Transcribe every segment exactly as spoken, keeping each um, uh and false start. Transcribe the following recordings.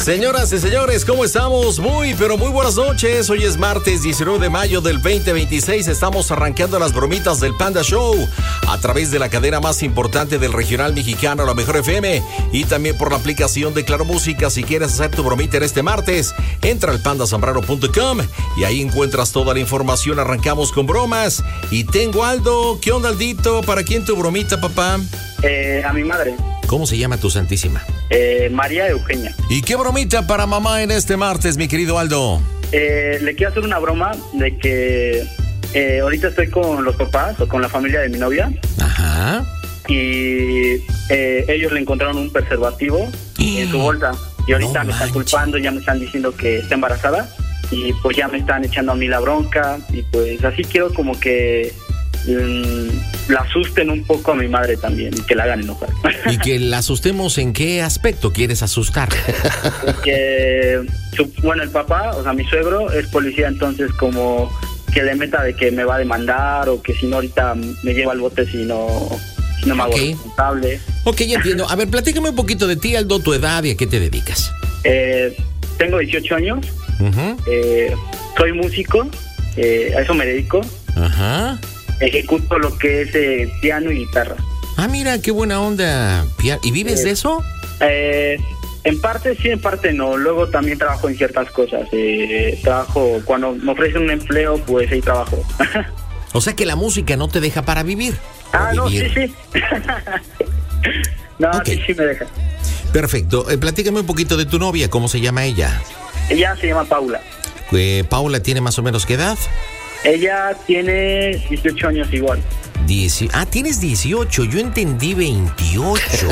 Señoras y señores, ¿cómo estamos? Muy, pero muy buenas noches. Hoy es martes diecinueve de mayo del veinte veintiséis. Estamos arrancando las bromitas del Panda Show a través de la cadena más importante del regional mexicano, La Mejor F M, y también por la aplicación de Claro Música. Si quieres hacer tu bromita en este martes, entra al panda zambrano punto com y ahí encuentras toda la información. Arrancamos con bromas y tengo a Aldo. ¿Qué onda, Aldito? ¿Para quién tu bromita, papá? Eh, a mi madre. ¿Cómo se llama tu santísima? Eh, María Eugenia. ¿Y qué bromita para mamá en este martes, mi querido Aldo? Eh, le quiero hacer una broma de que eh, ahorita estoy con los papás o con la familia de mi novia. Ajá. Y eh, ellos le encontraron un preservativo y... en su bolsa. Y ahorita no me están manches. culpando, ya me están diciendo que está embarazada. Y pues ya me están echando a mí la bronca. Y pues así quiero como que mmm, la asusten un poco a mi madre también y que la hagan enojar. ¿Y que la asustemos en qué aspecto quieres asustar? Porque, su, bueno, el papá, o sea, mi suegro es policía, entonces como que le meta de que me va a demandar o que si no ahorita me lleva al bote si no, si no me hago Okay. responsable. Ok, ya entiendo. A ver, platícame un poquito de ti, Aldo, tu edad y a qué te dedicas. Eh, tengo dieciocho años, Uh-huh. eh, soy músico, eh, a eso me dedico, Ajá. ejecuto lo que es eh, piano y guitarra. Ah, mira, qué buena onda. Pia- ¿Y vives Eh, de eso? Eh, en parte sí, en parte no. Luego también trabajo en ciertas cosas. Eh, trabajo, cuando me ofrecen un empleo, pues ahí trabajo. O sea que la música no te deja para vivir. Ah, O no, sí, vivir. sí. No, Ok. sí, sí me deja. Perfecto. Eh, platícame un poquito de tu novia. ¿Cómo se llama ella? Ella se llama Paula. Eh, Paula tiene más o menos qué edad? Ella tiene dieciocho años igual. Dieci- ah, tienes dieciocho, yo entendí veintiocho.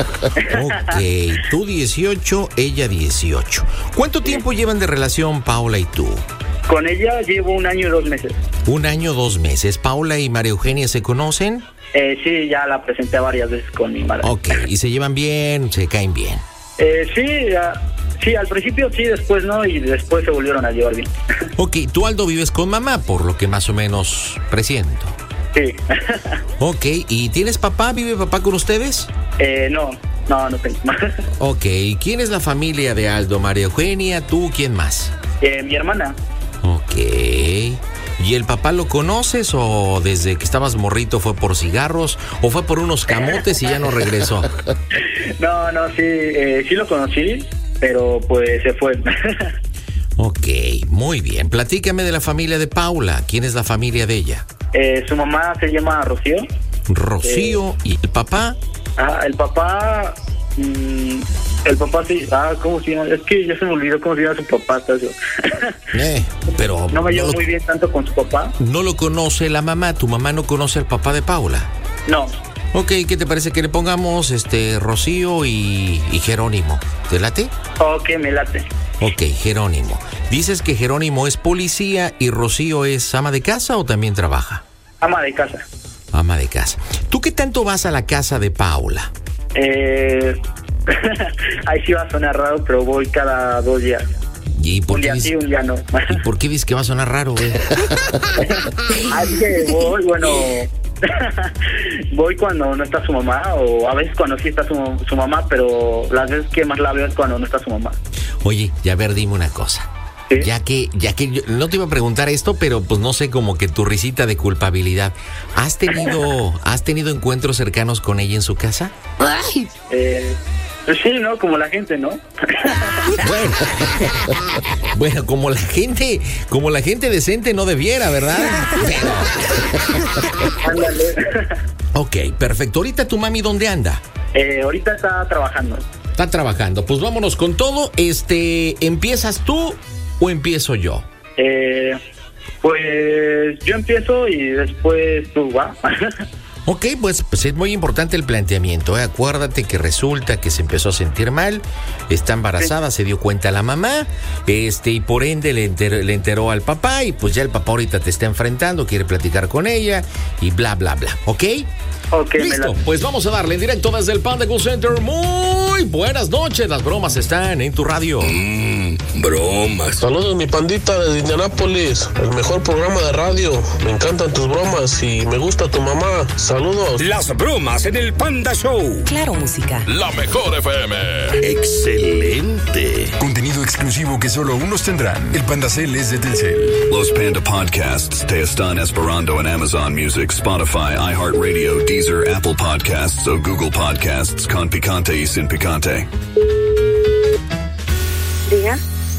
Ok, tú dieciocho, ella dieciocho. ¿Cuánto tiempo llevan de relación Paula y tú? Con ella llevo un año y dos meses. Un año, dos meses. ¿Paula y María Eugenia se conocen? Eh, sí, ya la presenté varias veces con mi madre. Ok, ¿y se llevan bien, se caen bien? Eh, sí, ah, sí, al principio sí, después no, y después se volvieron a llevar bien. Ok, tú, Aldo, vives con mamá, por lo que más o menos presiento. Sí. Ok, ¿y tienes papá? ¿Vive papá con ustedes? eh, no, no, no tengo. Ok, ¿quién es la familia de Aldo? María Eugenia, tú, ¿quién más? eh, mi hermana. Ok. ¿Y el papá lo conoces o desde que estabas morrito fue por cigarros o fue por unos camotes y ya no regresó? No, no, sí, eh, sí lo conocí, pero pues se fue. Ok, muy bien. Platícame de la familia de Paula. ¿Quién es la familia de ella? Eh, su mamá se llama Rocío. Rocío. ¿Y el papá? Ah, el papá... mm, el papá sí... Ah, ¿cómo se llama? Es que ya se me olvidó cómo se llama su papá. hasta eso. Eh, pero No me llevo lo, muy bien tanto con su papá. no lo conoce la mamá. ¿Tu mamá no conoce al papá de Paula? No. Ok, ¿qué te parece que le pongamos este Rocío y, y Jerónimo? ¿Te late? Ok, me late. Ok, Jerónimo. ¿Dices que Jerónimo es policía y Rocío es ama de casa o también trabaja? Ama de casa. Ama de casa. ¿Tú qué tanto vas a la casa de Paula? Eh... Ahí sí va a sonar raro, pero voy cada dos días. ¿Y por Un qué día dices, sí, un día no. ¿y por qué dices que va a sonar raro, güey? Así que voy, bueno... voy cuando no está su mamá, o a veces cuando sí está su, su mamá, pero las veces que más la veo es cuando no está su mamá. Oye, ya ver, dime una cosa. ¿Sí? Ya que, ya que yo no te iba a preguntar esto, pero pues no sé, como que tu risita de culpabilidad. ¿Has tenido, has tenido encuentros cercanos con ella en su casa? Ay, Eh, pues sí, ¿no? Como la gente, ¿no? Bueno, bueno, como la gente, como la gente decente no debiera, ¿verdad? Pero- Ándale. Ok, perfecto. Ahorita tu mami, ¿dónde anda? Eh, ahorita está trabajando. Está trabajando. Pues vámonos con todo. Este, ¿empiezas tú o empiezo yo? Eh, pues yo empiezo y después tú, ¿va? Ok, pues, pues es muy importante el planteamiento, ¿eh? Acuérdate que resulta que se empezó a sentir mal, está embarazada, sí. Se dio cuenta la mamá, este, y por ende le enteró, le enteró al papá, y pues ya el papá ahorita te está enfrentando, quiere platicar con ella, y bla, bla, bla, ¿ok? Ok, Listo, pues vamos a darle en directo desde el Panda Cool Center. Muy buenas noches, las bromas están en tu radio. Mmm, bromas. Saludos mi pandita desde Indianápolis, el mejor programa de radio. Me encantan tus bromas y me gusta tu mamá. Saludos. Las bromas en el Panda Show. Claro Música. La Mejor F M. Excelente. Con exclusivo que solo unos tendrán. El Pandacel es de Telcel. Los Panda Podcasts te están esperando en Amazon Music, Spotify, iHeartRadio, Deezer, Apple Podcasts o Google Podcasts con picante y sin picante. Diga.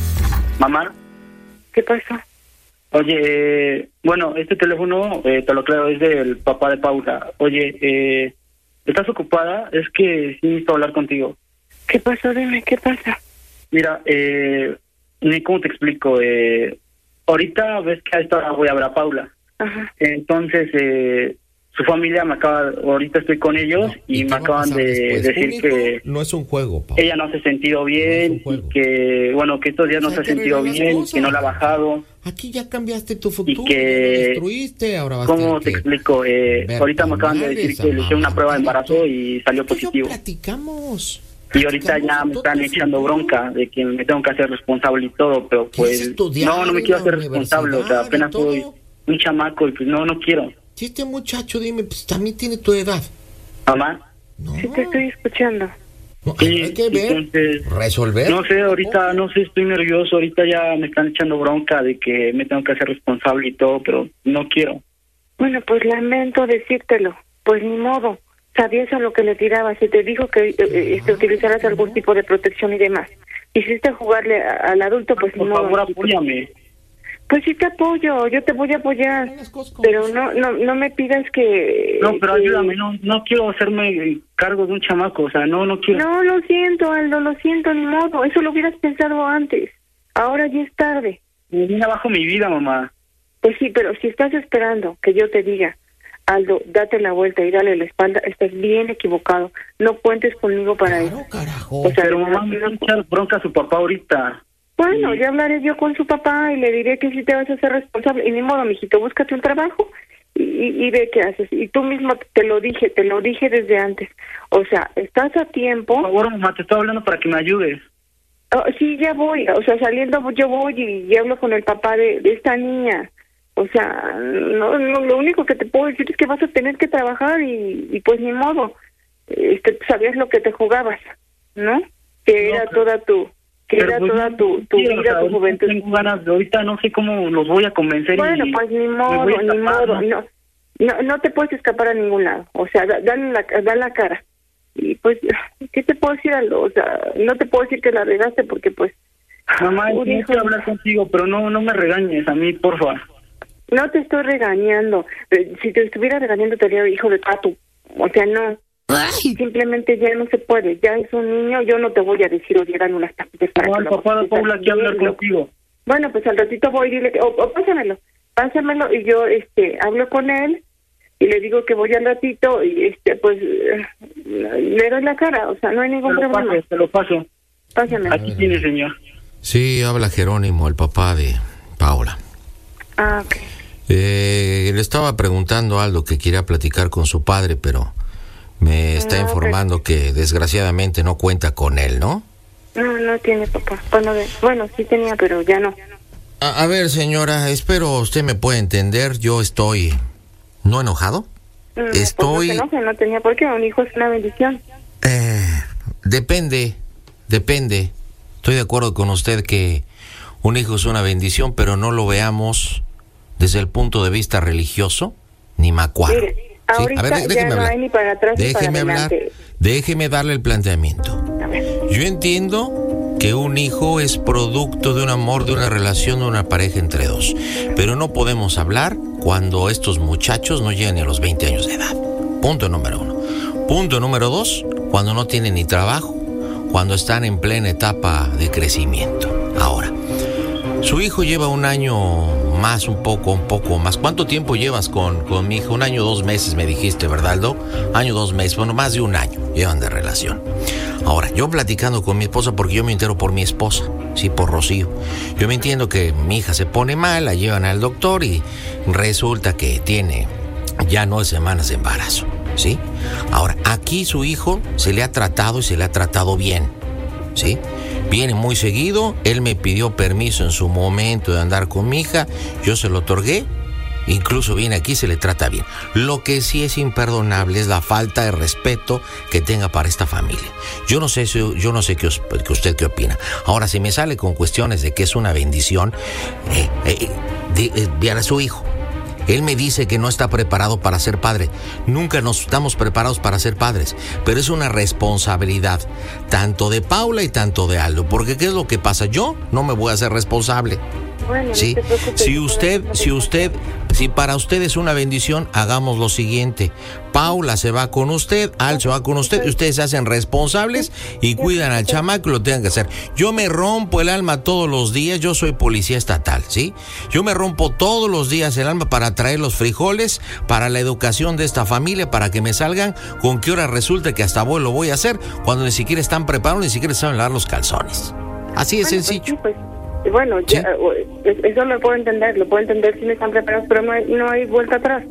Mamá. ¿Qué pasó? Oye, eh, bueno, este teléfono, eh, te lo aclaro, es del papá de Paula. Oye, eh, ¿estás ocupada? Es que sí necesito hablar contigo. ¿Qué pasó? Dime, ¿qué pasa? Mira, eh, ¿cómo te explico? Eh, ahorita ves que a esta hora voy a ver a Paula. Ajá. Entonces, eh, su familia me acaba, ahorita estoy con ellos no, y, y me acaban de después? decir que no es un juego, Paula. Ella no se ha sentido bien, no y que, bueno, que estos días no se ha sentido bien, cosas. que no la ha bajado. Aquí ya cambiaste tu futuro, y que, lo destruiste, ahora vas ¿cómo a te explico? Eh, ahorita me acaban de decir que le hice una prueba de embarazo y salió positivo. Platicamos. Y ahorita ya me están echando bronca de que me tengo que hacer responsable y todo, pero pues no, no me quiero hacer responsable, o sea, apenas soy un chamaco y pues no, no quiero. Si este muchacho, dime, pues también tiene tu edad. ¿Mamá? No. Sí, te estoy escuchando. No, hay, hay que ver, entonces, resolver. No sé, ahorita, no sé, estoy nervioso, ahorita ya me están echando bronca de que me tengo que hacer responsable y todo, pero no quiero. Bueno, pues lamento decírtelo, pues ni modo. Sabías a lo que le tirabas y te dijo que eh, este, utilizaras algún tipo de protección y demás. Quisiste jugarle a, al adulto, pues por ni modo. Por favor, apóyame. Pues sí te apoyo, yo te voy a apoyar, pero no no no me pidas que... No, pero que... ayúdame, no no quiero hacerme cargo de un chamaco, o sea, no, no quiero... No, lo siento, Aldo, lo siento, ni modo, eso lo hubieras pensado antes, ahora ya es tarde. Me viene abajo mi vida, mamá. Pues sí, pero si estás esperando que yo te diga, Aldo, date la vuelta y dale la espalda, estás bien equivocado, no cuentes conmigo para claro, eso. Carajo. O sea, pero mamá me va a echar bronca a su papá ahorita. Bueno, ya hablaré yo con su papá y le diré que sí te vas a hacer responsable. Y ni modo, mijito, búscate un trabajo y, y, y ve qué haces. Y tú mismo te lo dije, te lo dije desde antes. O sea, estás a tiempo. Por favor, mamá, te estoy hablando para que me ayudes. Oh, sí, ya voy. O sea, saliendo yo voy y, y hablo con el papá de, de esta niña. O sea, no, no, lo único que te puedo decir es que vas a tener que trabajar y, y pues ni modo. Este, sabías lo que te jugabas, ¿no? Que no, era pero... toda tu... que Pero era pues, toda tu, tu sí, vida, o sea, tu juventud. Tengo ganas de ahorita, no sé cómo los voy a convencer. Bueno, y pues ni modo, ni modo, no, no, no te puedes escapar a ningún lado, o sea, da, dale la, da la cara. Y pues, ¿qué te puedo decir, Aldo? O sea, no te puedo decir que la regaste porque pues... Mamá, yo quiero hablar contigo, pero no, no me regañes a mí, porfa. No te estoy regañando, si te estuviera regañando te diría hijo de tato, o sea, no. Ay. Simplemente ya no se puede, ya es un niño, yo no te voy a decir o llegan unas tapitas para no, que el papá de Paula quiere hablar contigo. Bueno, pues al ratito voy y dile, o, o pásamelo, pásamelo y yo este hablo con él y le digo que voy al ratito y este pues le doy la cara, o sea, no hay ningún te problema. Paso, te lo paso. Pásamelo. Aquí tiene, señor. Sí, habla Jerónimo, el papá de Paula. Ah, ok. Eh, le estaba preguntando a Aldo que quería platicar con su padre, pero... me está no, informando pero... que desgraciadamente no cuenta con él, ¿no? No, no tiene papá. Bueno, de... bueno sí tenía, pero ya no. A, a ver, señora, espero usted me pueda entender. Yo estoy no enojado. No, estoy. Pues no se enoje, no tenía por qué. Un hijo es una bendición. Eh, depende, depende. Estoy de acuerdo con usted que un hijo es una bendición, pero no lo veamos desde el punto de vista religioso ni macuaro. Mire, ¿sí? Ahorita A ver, déjeme ya no hablar. hay ni para atrás déjeme ni para hablar. adelante. Déjeme darle el planteamiento. Yo entiendo que un hijo es producto de un amor, de una relación, de una pareja entre dos. Pero no podemos hablar cuando estos muchachos no llegan ni a los veinte años de edad. Punto número uno. Punto número dos, cuando no tienen ni trabajo, cuando están en plena etapa de crecimiento. Ahora, su hijo lleva un año más, un poco, un poco más. ¿Cuánto tiempo llevas con, con mi hijo? Un año, dos meses, me dijiste, ¿verdad, Aldo? Año, dos meses, bueno, más de un año llevan de relación. Ahora, yo platicando con mi esposa, porque yo me entero por mi esposa, sí, por Rocío. Yo me entiendo que mi hija se pone mal, la llevan al doctor y resulta que tiene ya nueve semanas de embarazo, ¿sí? Ahora, aquí su hijo se le ha tratado y se le ha tratado bien, ¿sí? Viene muy seguido, él me pidió permiso en su momento de andar con mi hija, yo se lo otorgué Incluso viene aquí, se le trata bien. Lo que sí es imperdonable es la falta de respeto que tenga para esta familia. Yo no sé si, yo no sé qué, os, qué usted qué opina. Ahora, si me sale con cuestiones de que es una bendición, eh, eh, de, eh, vean a su hijo. Él me dice que no está preparado para ser padre. Nunca nos estamos preparados para ser padres, pero es una responsabilidad tanto de Paula y tanto de Aldo, porque ¿qué es lo que pasa? Yo no me voy a hacer responsable. Bueno, ¿Sí? no te preocupes, Si usted, si usted, si para usted es una bendición, hagamos lo siguiente. Paula se va con usted, Al se va con usted, y ustedes se hacen responsables y cuidan al chamaco y lo tengan que hacer. Yo me rompo el alma todos los días, yo soy policía estatal, ¿sí? Yo me rompo todos los días el alma para traer los frijoles, para la educación de esta familia, para que me salgan con qué hora resulta que hasta abuelo voy a hacer, cuando ni siquiera están preparados, ni siquiera saben lavar los calzones. Así de Bueno, sencillo. pues, sí, pues, bueno, ya, ¿Sí? Eso lo puedo entender, lo puedo entender si no están preparados, pero no hay, no hay vuelta atrás.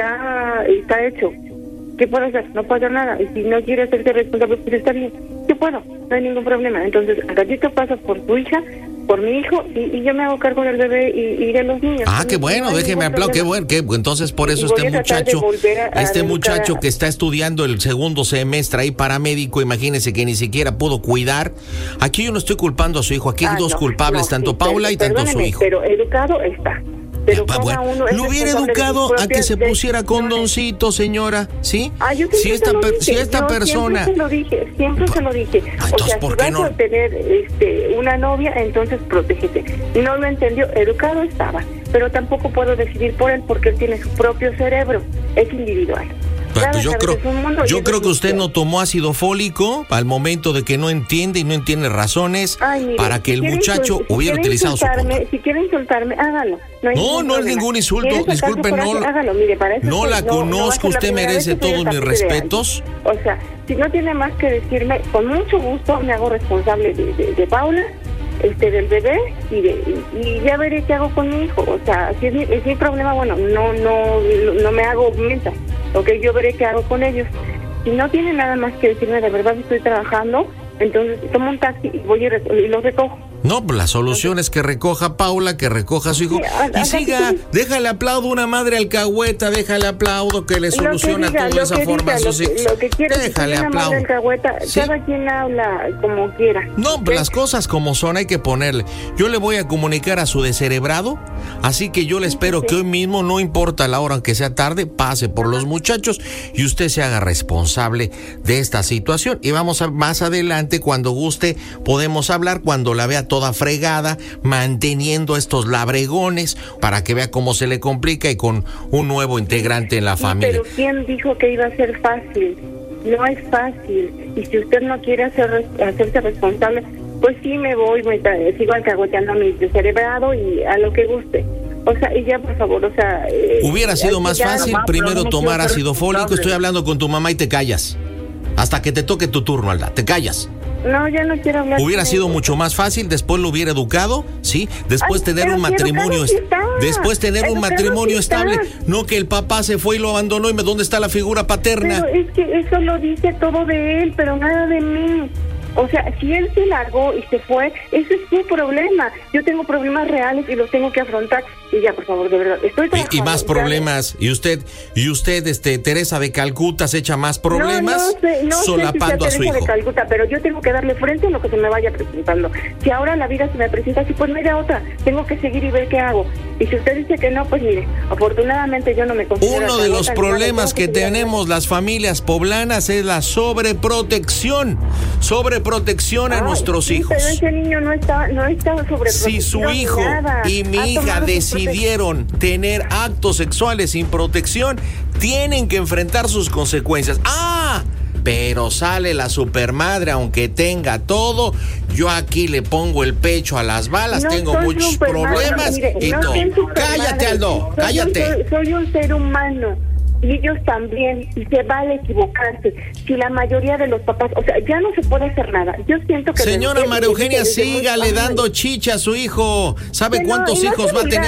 Ya está hecho. ¿Qué puedo hacer? No puedo hacer nada. Y si no quiere hacerse responsable, pues está bien. Yo puedo, no hay ningún problema. Entonces, al ratito paso por tu hija, por mi hijo, y, y yo me hago cargo del bebé y, y de los niños. Ah, qué bueno, no déjeme hablar, qué bueno, qué entonces por eso este muchacho, a, a este muchacho a... que está estudiando el segundo semestre ahí paramédico, imagínese que ni siquiera pudo cuidar. Aquí yo no estoy culpando a su hijo, aquí hay ah, dos no, culpables, no, tanto sí, Paula pero, y tanto su hijo. Pero educado está. Pero ya, bueno, uno lo hubiera educado a que se pusiera condoncito, señora, ¿sí? Ah, yo si esta, lo si esta yo persona... Siempre se lo dije, siempre se lo dije. Ah, o sea, ¿por si qué vas no? a tener este, una novia, entonces protégete. No lo entendió, educado estaba. Pero tampoco puedo decidir por él porque él tiene su propio cerebro, es individual. Pues yo creo, yo creo que usted no tomó ácido fólico al momento de que no entiende y no entiende razones. Ay, mire, para que si el muchacho si hubiera utilizado su condón. Si quiere insultarme, hágalo. No, no, no es ningún insulto. Disculpe, no, hágalo, mire, para eso no la no, conozco. No usted merece todos mis respetos. O sea, si no tiene más que decirme, con mucho gusto me hago responsable de, de, de Paula, este del bebé y, de, y, y ya veré qué hago con mi hijo. O sea, si es mi, es mi problema, bueno, no, no, no me hago menta. Ok, yo veré qué hago con ellos. Si no tiene nada más que decirme, de verdad estoy trabajando, entonces tomo un taxi y voy y, re- y los recojo. No, pues la solución es que recoja Paula, que recoja a su hijo sí, a, y siga, que... déjale aplaudo una madre alcahueta, déjale aplaudo que le soluciona que diga, toda esa forma a sus hijos. Lo que quiera, déjale si aplaudo. Alcahueta, ¿sí? Cada quien habla como quiera. No, pues ¿sí? Las cosas como son hay que ponerle. Yo le voy a comunicar a su descerebrado, así que yo le espero sí, sí. que hoy mismo, no importa la hora, aunque sea tarde, pase por los muchachos y usted se haga responsable de esta situación. Y vamos a más adelante, cuando guste, podemos hablar, cuando la vea toda fregada, manteniendo estos labregones para que vea cómo se le complica y con un nuevo integrante en la sí, familia. Pero ¿quién dijo que iba a ser fácil? No es fácil. Y si usted no quiere hacer, hacerse responsable, pues sí me voy, me sigo alcahueteando a mi descerebrado y a lo que guste. O sea, y ya por favor, o sea... Eh, Hubiera sido más ya, fácil mamá, primero no tomar ácido fólico. Estoy hablando con tu mamá y te callas. Hasta que te toque tu turno, Alda, te callas. No, ya no quiero hablar. Hubiera sido eso. Mucho más fácil, después lo hubiera educado, ¿sí? Después Ay, tener un matrimonio, sí después tener pero un matrimonio sí estable, no que el papá se fue y lo abandonó y me ¿dónde está la figura paterna? Pero es que eso lo dice todo de él, pero nada de mí. O sea, si él se largó y se fue, ese es su problema. Yo tengo problemas reales y los tengo que afrontar. Y ya, por favor, de verdad, estoy trabajando. Y, y más problemas. Y usted, y usted, este, Teresa de Calcuta, se echa más problemas no, no sé, no solapando sé si sea a su hijo. De Calcuta, pero yo tengo que darle frente a lo que se me vaya presentando. Si ahora la vida se me presenta así, pues no hay de otra. Tengo que seguir y ver qué hago. Y si usted dice que no, pues mire, afortunadamente yo no me considero... Uno de los problemas que, que tenemos las familias poblanas es la sobreprotección. Sobreprotección a Ay, nuestros sí, hijos. Pero ese niño no está, no está sobreprotegido. Si su hijo nada. y mi hija decidieron tener actos sexuales sin protección, tienen que enfrentar sus consecuencias. ¡Ah! Pero sale la supermadre, aunque tenga todo. Yo aquí le pongo el pecho a las balas, no tengo muchos problemas mire, y no todo. Cállate, Aldo, soy cállate. Un, soy, soy un ser humano. Y ellos también, y se vale equivocarse. Si la mayoría de los papás, o sea, ya no se puede hacer nada. Yo siento que... Señora María Eugenia, sígale dando chicha a su hijo. ¿Sabe cuántos hijos va a tener?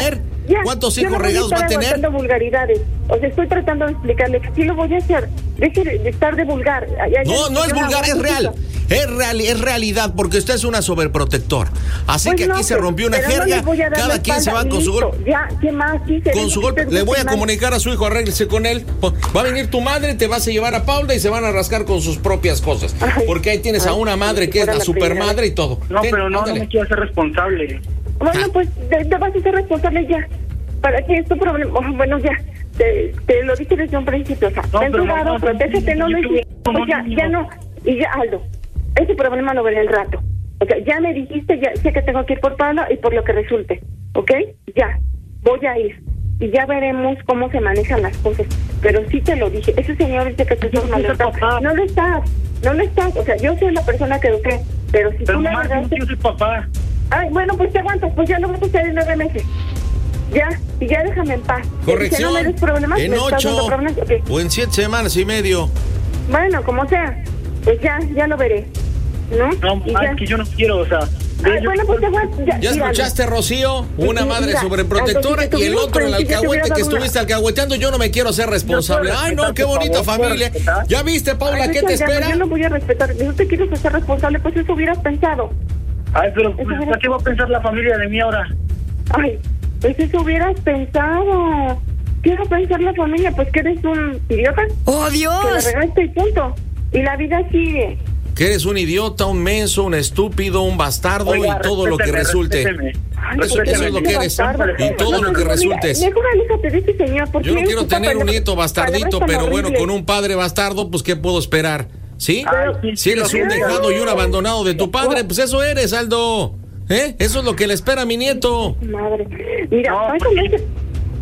ya. ¿Cuántos Yo hijos no voy regados va a estar tener? aguantando vulgaridades. O sea, estoy tratando de explicarle que sí lo voy a hacer. Deje de estar de vulgar. Ya, No, ya, no es yo vulgar, es aguanto real. eso. Es real, es realidad, porque usted es una sobreprotectora. Así Pues que aquí no, se pues, rompió una pero no jerga, les voy a dar cada la quien se va espalda, con su listo. golpe. Ya, ¿qué más? Sí, se Con ve su que golpe, usted le voy a guste más. comunicar a su hijo, arréglese con él. Va a venir tu madre, te vas a llevar a Paula y se van a rascar con sus propias cosas. Ay, Porque ahí tienes a ay, una madre si que es fuera la la supermadre primera y todo. No, Ten, pero no, no ándale. me quiero hacer responsable. Bueno, Ah. pues te, te vas a ser responsable ya. ¿Para qué es tu problema? Oh, bueno, ya. Te, te lo dije desde un principio. O sea, No, ten pero cuidado, no, no, protégete, no lo yo- hiciste. yo- Pues ya, ya no. Y ya, Aldo, ese problema lo veré al rato. O sea, ya me dijiste, ya sé que tengo que ir por Pablo y por lo que resulte. ¿Ok? Ya, voy a ir. Y ya veremos cómo se manejan las cosas. Pero sí te lo dije. Ese señor dice que tú estás mal. No lo estás. No lo estás. O sea, yo soy la persona que eduqué. Pero si Pero tú le mamá, yo no agarraste... quiero ser papá. Ay, bueno, pues te aguantas, pues ya lo vas a hacer en nueve meses. Ya, y ya déjame en paz. Corrección, Si no me des problemas, en me estás ocho dando problemas, ok. o en siete semanas y medio. Bueno, como sea, pues ya, ya lo veré, ¿no? No, Y mamá, ya. es que yo no quiero, o sea... Ay, yo- bueno, pues te aguantas. Ya, ¿Ya mira, escuchaste, Rocío? Una Sí, madre mira, sobreprotectora Aldo, si te y el tuvieras otro, el frente, ya te hubiera alcahuete que dado una- estuviste alcahueteando. Yo no me quiero ser responsable. puedo Ay, no, respetar, qué por bonita favor, ¿puedo familia. respetar? ¿Ya viste, Paula, Ay, qué ya, te ya, espera? Yo no voy a respetar. Si no te quieres hacer responsable, pues eso hubieras pensado. Ay, pero pues, Eso ¿para qué va a pensar la familia de mí ahora? Ay, pues eso hubieras pensado. ¿Qué va a pensar la familia? Pues que eres un idiota. ¡Oh, Que la Dios! regaste y punto. Y la vida sigue. Que eres un idiota, un menso, un estúpido, un bastardo Oiga, y todo lo que respéteme, resulte. respéteme. Ay, Eso- pues, eso es lo que eres. bastardo. Y todo lo que Mira, resultes. Mejor aléjate de este señor. porque Yo no él quiero ocupa tener un palabras- nieto bastardito, palabras tan pero bueno, horribles. con un padre bastardo, pues ¿qué puedo esperar? ¿Sí? Ay, sí, Si eres sí, un lo que- dejado y un abandonado de tu padre, pues eso eres, Aldo. ¿Eh? Eso es lo que le espera a mi nieto. Madre. Mira, No, eso no es...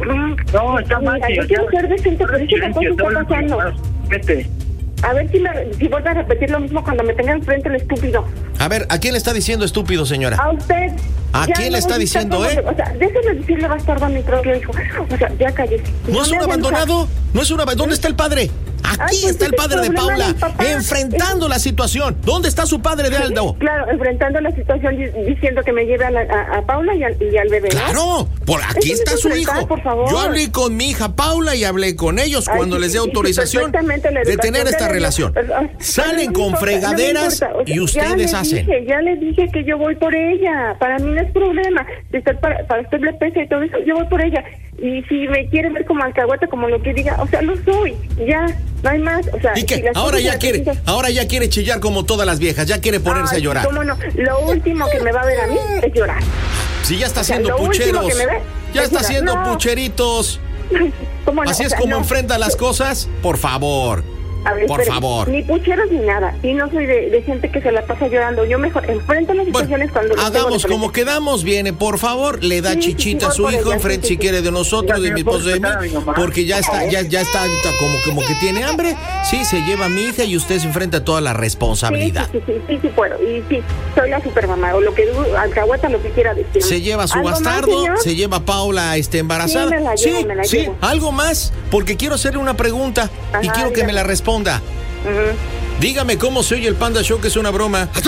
No, está mal, Mira, tío. yo quiero ser decente, pero eso tampoco está pasando. Vete. A ver si, me, si vuelve a repetir lo mismo cuando me tenga enfrente el estúpido. A ver, ¿a quién le está diciendo estúpido, señora? A usted. ¿A Ya quién no le está voy a estar diciendo, con eh? usted. O sea, déjeme decirle bastardo a mi propio hijo. O sea, ya cállese. ¿No es me un hagan abandonado? ¿No es un abandonado? ¿Dónde está el padre? Aquí Ay, pues está el ese padre de problema Paula, del papá. enfrentando la situación. ¿Dónde está su padre de Aldo? Claro, enfrentando la situación di- diciendo que me lleve a, la- a, a Paula y al, y al bebé, ¿no? Claro, por aquí Eso está no es su enfrentar, hijo. por favor. Yo hablé con mi hija Paula y hablé con ellos Ay, cuando sí, les dé sí, sí, autorización perfectamente la de educación tener esta de la- relación. Pero, ay, Salen no me con importa, fregaderas no me importa. O sea, y ustedes ya les hacen. Dije, ya les dije que yo voy por ella. Para mí no es problema. Si usted para, para usted le pesa y todo eso, yo voy por ella. Y si me quiere ver como alcahueta, como lo que diga, o sea, lo soy. Ya, no hay más. O sea, ¿Y si qué? las Ahora cosas ya las quiere, piensas- ahora ya quiere chillar como todas las viejas, ya quiere ponerse Ay, a llorar. ¿cómo no? Lo último que me va a ver a mí es llorar. Si ya está O sea, haciendo lo último pucheros, que me ve ya es está llorar. haciendo No. pucheritos. ¿Cómo no? Así O es sea, como no. enfrenta las cosas. Por favor, A ver, por espérame, favor. Ni pucheros ni nada. Y no soy de, de gente que se la pasa llorando. Yo mejor enfrento las Bueno, situaciones cuando las tengo de hagamos frente. como quedamos, viene, por favor, le da Sí, sí, sí, chichita a voy su por hijo ella, enfrente sí, sí, si sí. quiere de nosotros, Ya, de sí, mi puedo esposo de mí, respetar a mi mamá. porque ya está, ya, ya está ahorita como, como que tiene hambre. Sí, se lleva a mi hija y usted se enfrenta a toda la responsabilidad. Sí, sí, sí, sí, sí, puedo. Y sí, soy la supermamá, o lo que du- alcahueta, lo que quiera decir. Se lleva a su ¿Algo más, bastardo, señor? se lleva a Paula este, embarazada. Sí, me la llevo, sí, me la sí, llevo. algo más, porque quiero hacerle una pregunta y Ajá, quiero que dígame. me la responda. Ujú. Dígame cómo se oye el Panda Show, que es una broma.